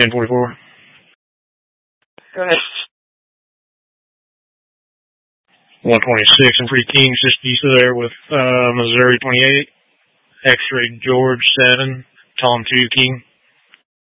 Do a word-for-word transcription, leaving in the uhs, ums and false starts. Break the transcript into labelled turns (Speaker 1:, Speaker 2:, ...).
Speaker 1: ten forty-four.
Speaker 2: Go ahead.
Speaker 1: one twenty-six and Free Kings just east of there with uh, Missouri twenty-eight. X-Ray George seven. Tom two King.